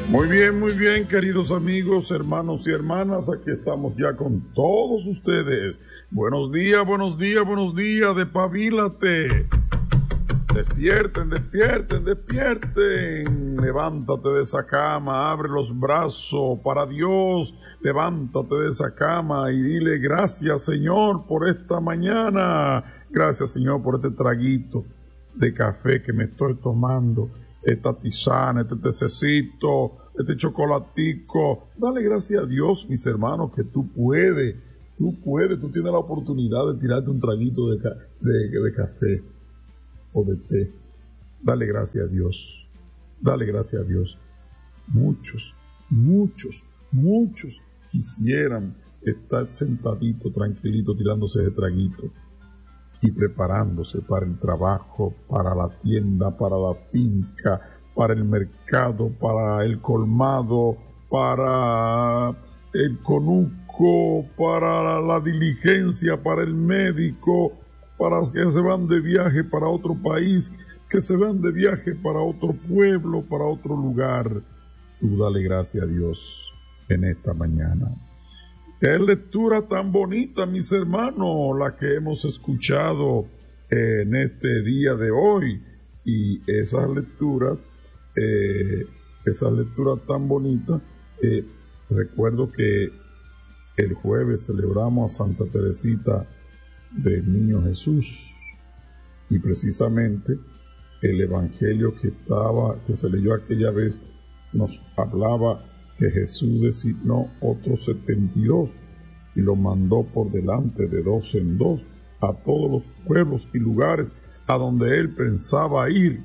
Muy bien, queridos amigos, hermanos y hermanas, aquí estamos ya con todos ustedes. Buenos días, despabilate. Despierten. Levántate de esa cama, abre los brazos para Dios. Levántate de esa cama y dile gracias, Señor, por esta mañana. Gracias, Señor, por este traguito de café que me estoy tomando. Esta tisana, este tececito, este chocolatico. Dale gracias a Dios, mis hermanos, que tú puedes, tú tienes la oportunidad de tirarte un traguito de café o de té. Dale gracias a Dios. Muchos quisieran estar sentaditos, tranquilitos, tirándose ese traguito y preparándose para el trabajo, para la tienda, para la finca, para el mercado, para el colmado, para el conuco, para la diligencia, para el médico, para los que se van de viaje para otro país, que se van de viaje para otro pueblo, para otro lugar. Tú dale gracias a Dios en esta mañana. Qué lectura tan bonita, mis hermanos, la que hemos escuchado en este día de hoy. Y esas lecturas tan bonitas, recuerdo que el jueves celebramos a Santa Teresita del Niño Jesús. Y precisamente el evangelio que se leyó aquella vez nos hablaba que Jesús designó otros 72 y lo mandó por delante de 2 en 2 a todos los pueblos y lugares a donde él pensaba ir.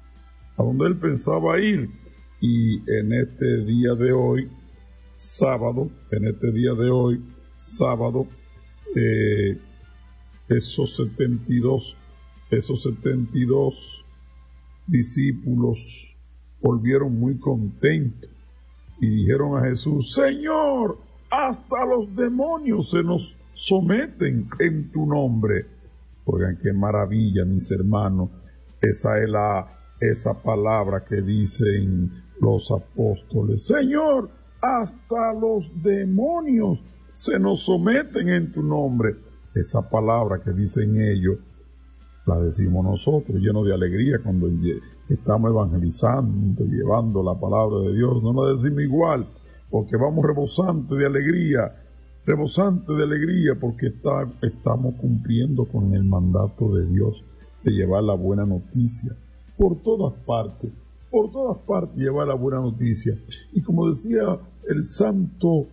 Y en este día de hoy, sábado, esos 72 discípulos volvieron muy contentos y dijeron a Jesús: Señor, hasta los demonios se nos someten en tu nombre. Oigan, qué maravilla, mis hermanos. Esa es esa palabra que dicen los apóstoles: Señor, hasta los demonios se nos someten en tu nombre. Esa palabra que dicen ellos la decimos nosotros, llenos de alegría, cuando estamos evangelizando, llevando la palabra de Dios. No la decimos igual, porque vamos rebosantes de alegría, porque estamos cumpliendo con el mandato de Dios de llevar la buena noticia por todas partes llevar la buena noticia. Y como decía el santo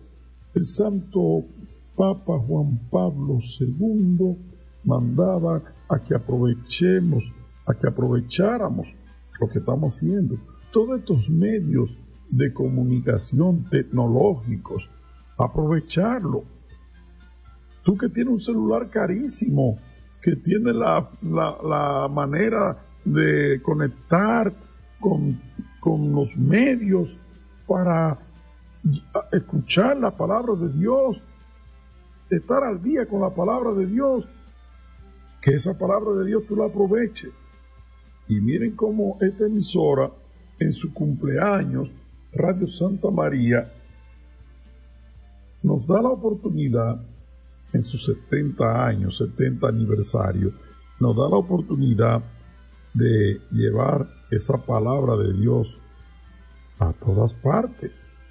Papa Juan Pablo II, mandaba a que aprovecháramos lo que estamos haciendo, todos estos medios de comunicación tecnológicos, aprovecharlo. Tú que tienes un celular carísimo, que tienes la manera de conectar con los medios para escuchar la palabra de Dios, estar al día con la palabra de Dios, que esa palabra de Dios tú la aproveches. Y miren cómo esta emisora, en su cumpleaños, Radio Santa María, nos da la oportunidad, en sus 70 aniversario, nos da la oportunidad de llevar esa palabra de Dios a todas partes.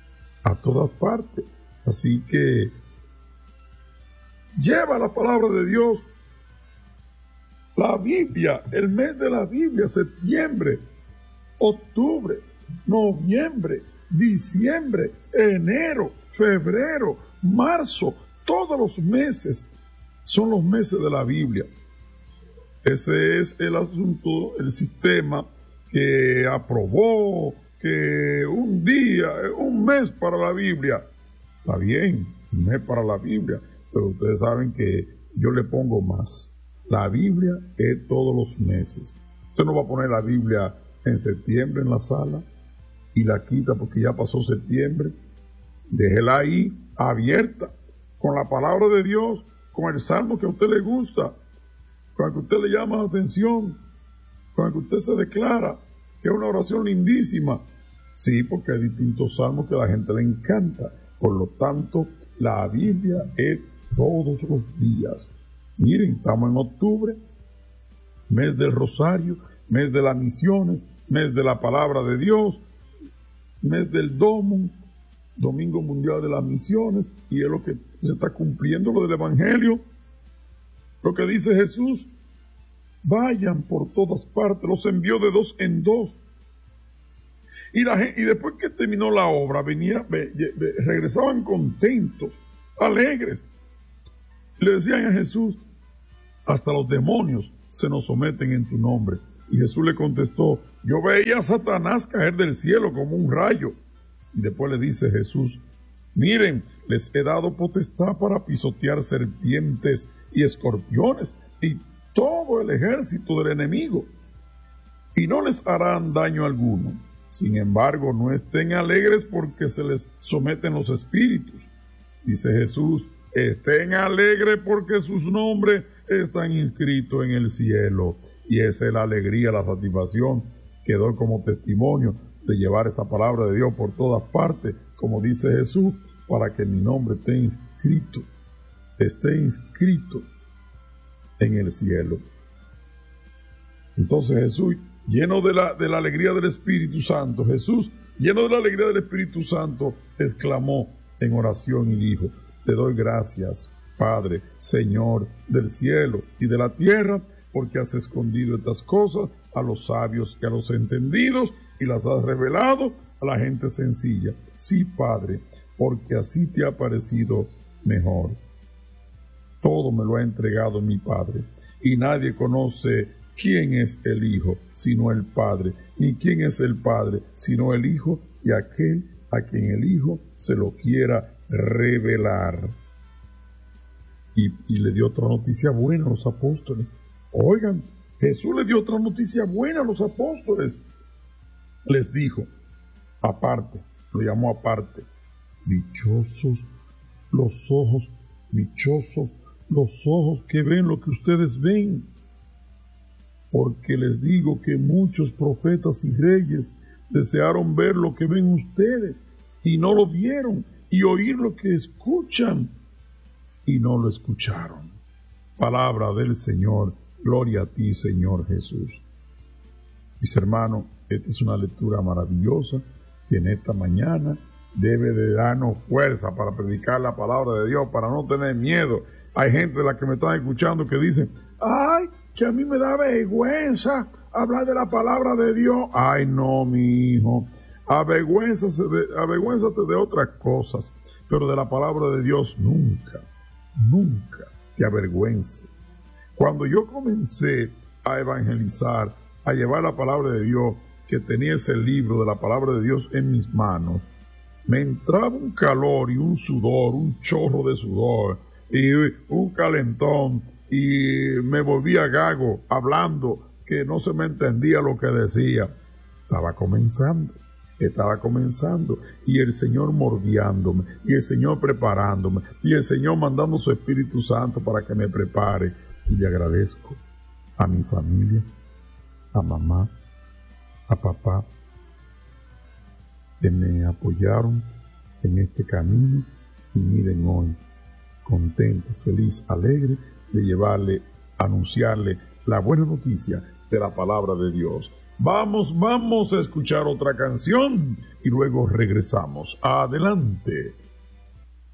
Así que lleva la palabra de Dios, la Biblia, el mes de la Biblia, septiembre, octubre, noviembre, diciembre, enero, febrero, marzo, todos los meses son los meses de la Biblia. Ese es el asunto, el sistema que aprobó que un mes para la Biblia. Está bien, un mes para la Biblia, pero ustedes saben que yo le pongo más. La Biblia es todos los meses. Usted no va a poner la Biblia en septiembre en la sala y la quita porque ya pasó septiembre. Déjela ahí abierta, con la palabra de Dios, con el salmo que a usted le gusta, con el que a usted le llama la atención, con el que usted se declara, que es una oración lindísima. Sí, porque hay distintos salmos que a la gente le encanta. Por lo tanto, la Biblia es todos los días. Miren, estamos en octubre, mes del Rosario, mes de las misiones, mes de la palabra de Dios, mes del Domingo Mundial de las Misiones, y es lo que se está cumpliendo, lo del Evangelio, lo que dice Jesús: vayan por todas partes, los envió de dos en dos. Y después que terminó la obra, regresaban contentos, alegres. Le decían a Jesús: hasta los demonios se nos someten en tu nombre. Y Jesús le contestó: yo veía a Satanás caer del cielo como un rayo. Y después le dice Jesús: miren, les he dado potestad para pisotear serpientes y escorpiones y todo el ejército del enemigo, y no les harán daño alguno. Sin embargo, no estén alegres porque se les someten los espíritus. Dice Jesús: estén alegres porque sus nombres están inscritos en el cielo. Y esa es la alegría, la satisfacción que doy como testimonio de llevar esa palabra de Dios por todas partes, como dice Jesús, para que mi nombre esté inscrito en el cielo. Entonces Jesús, lleno de la alegría del Espíritu Santo, exclamó en oración y dijo: te doy gracias, Padre, Señor del cielo y de la tierra, porque has escondido estas cosas a los sabios y a los entendidos y las has revelado a la gente sencilla. Sí, Padre, porque así te ha parecido mejor. Todo me lo ha entregado mi Padre, y nadie conoce quién es el Hijo sino el Padre, ni quién es el Padre sino el Hijo y aquel a quien el Hijo se lo quiera revelar. Y le dio otra noticia buena a los apóstoles. Oigan, Jesús le dio otra noticia buena a los apóstoles. Les dijo, aparte, lo llamó aparte: dichosos los ojos que ven lo que ustedes ven, porque les digo que muchos profetas y reyes desearon ver lo que ven ustedes y no lo vieron, y oír lo que escuchan y no lo escucharon. Palabra del Señor. Gloria a ti, Señor Jesús. Mis hermanos, esta es una lectura maravillosa que en esta mañana debe de darnos fuerza para predicar la palabra de Dios, para no tener miedo. Hay gente de la que me están escuchando que dicen: ay, que a mí me da vergüenza hablar de la palabra de Dios. Ay, no, mi hijo, avergüénzate de otras cosas, pero de la palabra de Dios nunca te avergüences. Cuando yo comencé a evangelizar, a llevar la palabra de Dios, que tenía ese libro de la palabra de Dios en mis manos, me entraba un calor y un sudor, un chorro de sudor y un calentón, y me volvía gago hablando, que no se me entendía lo que decía. Estaba comenzando, y el Señor mordiándome, y el Señor preparándome, y el Señor mandando su Espíritu Santo para que me prepare. Y le agradezco a mi familia, a mamá, a papá, que me apoyaron en este camino, y miren hoy, contento, feliz, alegre de anunciarle la buena noticia de la palabra de Dios. Vamos a escuchar otra canción y luego regresamos. Adelante.